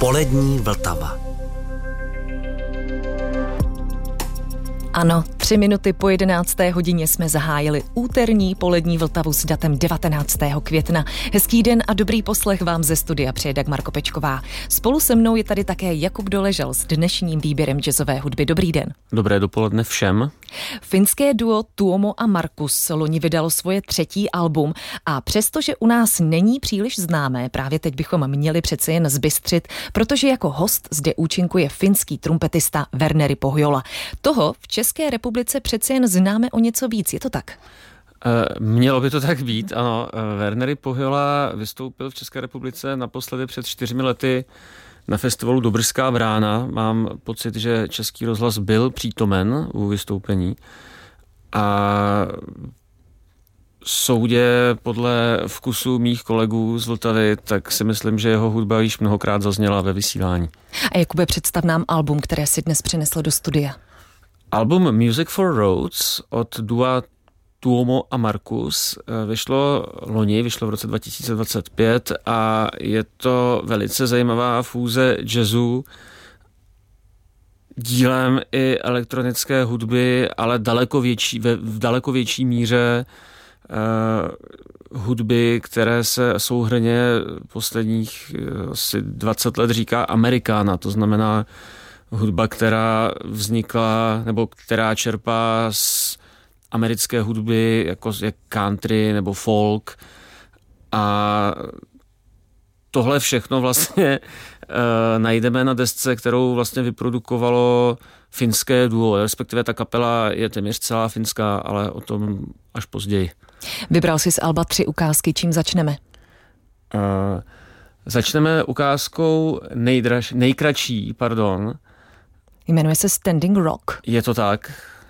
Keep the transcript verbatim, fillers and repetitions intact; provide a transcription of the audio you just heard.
Polední Vltava. Ano, tři minuty po jedenácté hodině jsme zahájili úterní polední Vltavu s datem devatenáctého května. Hezký den a dobrý poslech vám ze studia přeje Dagmar Kopečková. Spolu se mnou je tady také Jakub Doležal s dnešním výběrem jazzové hudby. Dobrý den. Dobré dopoledne všem. Finské duo Tuomo a Markus loni vydalo svoje třetí album a přestože u nás není příliš známé, právě teď bychom měli přece jen zbystřit, protože jako host zde účinkuje finský trumpetista Verneri Pohjola. Toho v České republice přece jen známe o něco víc, je to tak? Mělo by to tak být, ano. Verneri Pohjola vystoupil v České republice naposledy před čtyřmi lety na festivalu Dobrská brána. Mám pocit, že Český rozhlas byl přítomen u vystoupení a soudě podle vkusu mých kolegů z Vltavy, tak si myslím, že jeho hudba již mnohokrát zazněla ve vysílání. A Jakube, představ nám album, které si dnes přinesl do studia. Album Music for Roads od dua Tuomo a Markus vyšlo loni, vyšlo v roce dva tisíce dvacet pět a je to velice zajímavá fúze jazzu, dílem i elektronické hudby, ale daleko větší, v daleko větší míře uh, hudby, které se souhrnně posledních asi dvacet let říká amerikána, to znamená hudba, která vznikla, nebo která čerpá z americké hudby, jako jak country nebo folk. A tohle všechno vlastně e, najdeme na desce, kterou vlastně vyprodukovalo finské duo, respektive ta kapela je téměř celá finská, ale o tom až později. Vybral jsi z alba tři ukázky, čím začneme? E, začneme ukázkou nejdraž, nejkratší, pardon, Jmenuje se Standing Rock. Je to tak.